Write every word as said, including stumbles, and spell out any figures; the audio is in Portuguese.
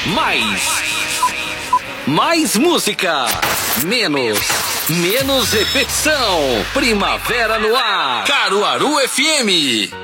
Mais. Mais música. Menos. Menos repetição. Primavera no ar. Caruaru F M.